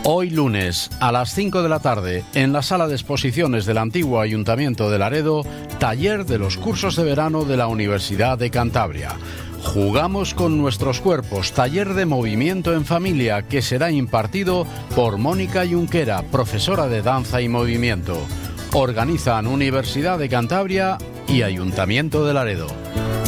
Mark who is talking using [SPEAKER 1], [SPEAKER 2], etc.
[SPEAKER 1] Hoy lunes, a las 5 de la tarde, en la sala de exposiciones del antiguo Ayuntamiento de Laredo, taller de los cursos de verano de la Universidad de Cantabria. Jugamos con nuestros cuerpos, taller de movimiento en familia que será impartido por Mónica Junquera, profesora de danza y movimiento. Organizan Universidad de Cantabria y Ayuntamiento de Laredo.